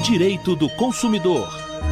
Direito do Consumidor.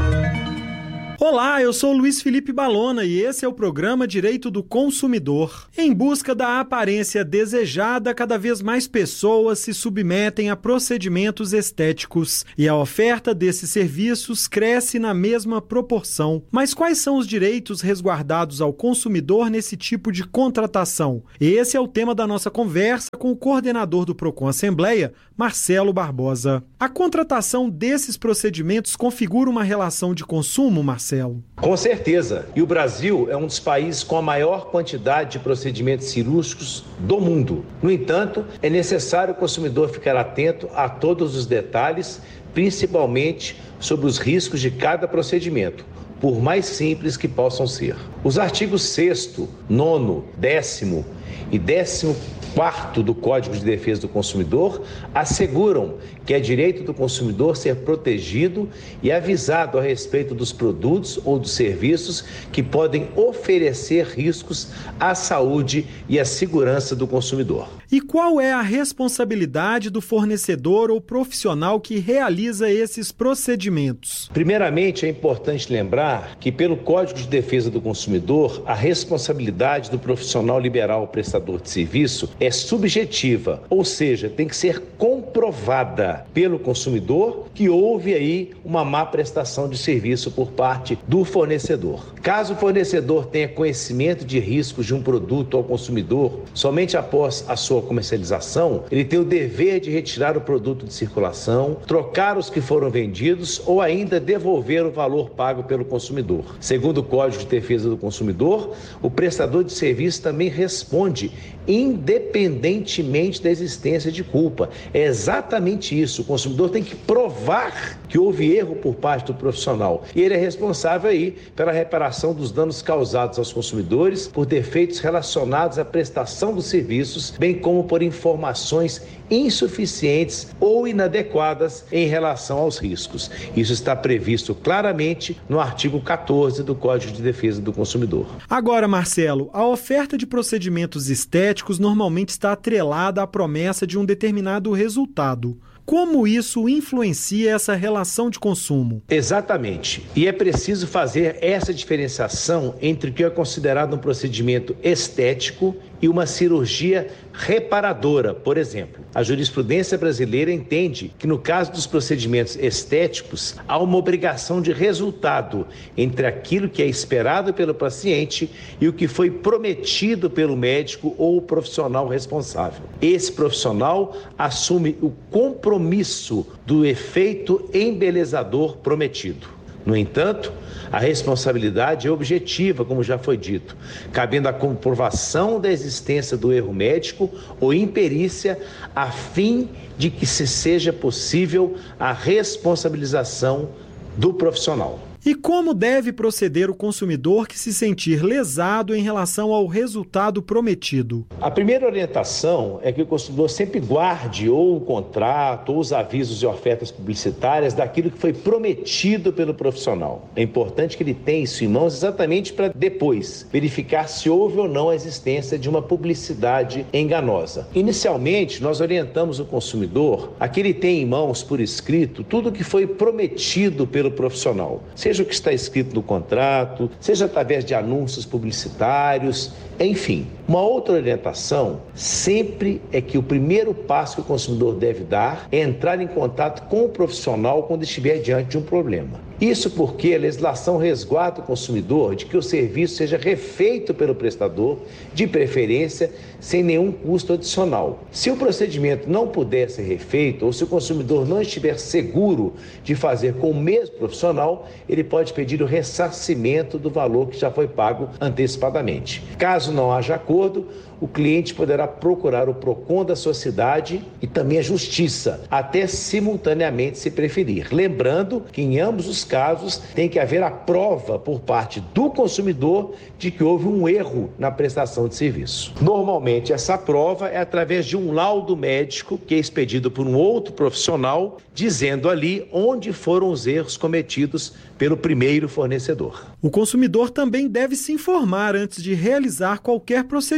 Olá, eu sou Luiz Felipe Balona e esse é o programa Direito do Consumidor. Em busca da aparência desejada, cada vez mais pessoas se submetem a procedimentos estéticos e a oferta desses serviços cresce na mesma proporção. Mas quais são os direitos resguardados ao consumidor nesse tipo de contratação? Esse é o tema da nossa conversa com o coordenador do Procon Assembleia, Marcelo Barbosa. A contratação desses procedimentos configura uma relação de consumo, Marcelo? Com certeza. E o Brasil é um dos países com a maior quantidade de procedimentos cirúrgicos do mundo. No entanto, é necessário o consumidor ficar atento a todos os detalhes, principalmente sobre os riscos de cada procedimento, por mais simples que possam ser. Os artigos 6º, 9º, 10º e 14º do Código de Defesa do Consumidor asseguram que é direito do consumidor ser protegido e avisado a respeito dos produtos ou dos serviços que podem oferecer riscos à saúde e à segurança do consumidor. E qual é a responsabilidade do fornecedor ou profissional que realiza esses procedimentos? Primeiramente, é importante lembrar que, pelo Código de Defesa do Consumidor, a responsabilidade do profissional liberal prestador de serviço é subjetiva, ou seja, tem que ser comprovada pelo consumidor que houve aí uma má prestação de serviço por parte do fornecedor. Caso o fornecedor tenha conhecimento de riscos de um produto ao consumidor somente após a sua comercialização, ele tem o dever de retirar o produto de circulação, trocar os que foram vendidos ou ainda devolver o valor pago pelo consumidor. Segundo o Código de Defesa do Consumidor, o prestador de serviço também responde independentemente da existência de culpa. É exatamente isso. O consumidor tem que provar que houve erro por parte do profissional. E ele é responsável aí pela reparação dos danos causados aos consumidores por defeitos relacionados à prestação dos serviços, bem como por informações insuficientes ou inadequadas em relação aos riscos. Isso está previsto claramente no artigo 14 do Código de Defesa do Consumidor. Agora, Marcelo, a oferta de procedimentos estéticos normalmente está atrelada à promessa de um determinado resultado. Como isso influencia essa relação de consumo? Exatamente. E é preciso fazer essa diferenciação entre o que é considerado um procedimento estético e uma cirurgia reparadora, por exemplo. A jurisprudência brasileira entende que, no caso dos procedimentos estéticos, há uma obrigação de resultado entre aquilo que é esperado pelo paciente e o que foi prometido pelo médico ou o profissional responsável. Esse profissional assume o compromisso do efeito embelezador prometido. No entanto, a responsabilidade é objetiva, como já foi dito, cabendo a comprovação da existência do erro médico ou imperícia, a fim de que se seja possível a responsabilização do profissional. E como deve proceder o consumidor que se sentir lesado em relação ao resultado prometido? A primeira orientação é que o consumidor sempre guarde ou o contrato ou os avisos e ofertas publicitárias daquilo que foi prometido pelo profissional. É importante que ele tenha isso em mãos exatamente para depois verificar se houve ou não a existência de uma publicidade enganosa. Inicialmente, nós orientamos o consumidor a que ele tenha em mãos por escrito tudo o que foi prometido pelo profissional, seja o que está escrito no contrato, seja através de anúncios publicitários, enfim. Uma outra orientação sempre é que o primeiro passo que o consumidor deve dar é entrar em contato com o profissional quando estiver diante de um problema. Isso porque a legislação resguarda o consumidor de que o serviço seja refeito pelo prestador, de preferência, sem nenhum custo adicional. Se o procedimento não puder ser refeito ou se o consumidor não estiver seguro de fazer com o mesmo profissional, ele pode pedir o ressarcimento do valor que já foi pago antecipadamente. Caso não haja acordo, o cliente poderá procurar o Procon da sua cidade e também a Justiça, até simultaneamente se preferir. Lembrando que em ambos os casos tem que haver a prova por parte do consumidor de que houve um erro na prestação de serviço. Normalmente essa prova é através de um laudo médico que é expedido por um outro profissional, dizendo ali onde foram os erros cometidos pelo primeiro fornecedor. O consumidor também deve se informar antes de realizar qualquer procedimento,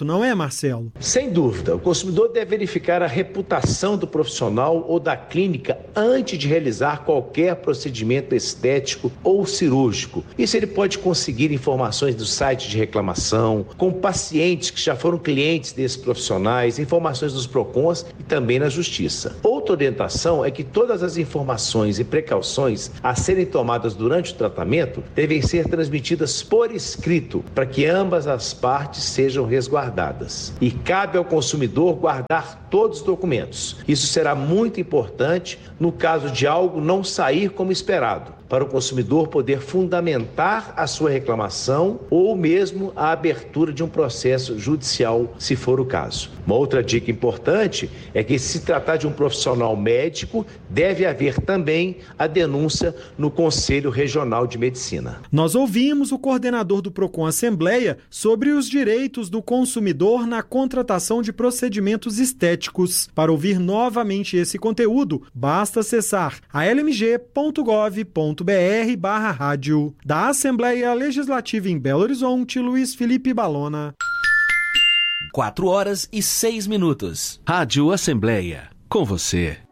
tratamento, não é, Marcelo? Sem dúvida, o consumidor deve verificar a reputação do profissional ou da clínica antes de realizar qualquer procedimento estético ou cirúrgico. Isso ele pode conseguir informações do site de reclamação, com pacientes que já foram clientes desses profissionais, informações dos PROCONs e também na Justiça. Outra orientação é que todas as informações e precauções a serem tomadas durante o tratamento devem ser transmitidas por escrito, para que ambas as partes sejam resguardadas. E cabe ao consumidor guardar todos os documentos. Isso será muito importante no caso de algo não sair como esperado, para o consumidor poder fundamentar a sua reclamação ou mesmo a abertura de um processo judicial, se for o caso. Uma outra dica importante é que, se tratar de um profissional médico, deve haver também a denúncia no Conselho Regional de Medicina. Nós ouvimos o coordenador do PROCON Assembleia sobre os direitos do consumidor na contratação de procedimentos estéticos. Para ouvir novamente esse conteúdo, basta acessar almg.gov.br/rádio. Da Assembleia Legislativa em Belo Horizonte, Luiz Felipe Balona. 4 horas e 6 minutos. Rádio Assembleia. Com você.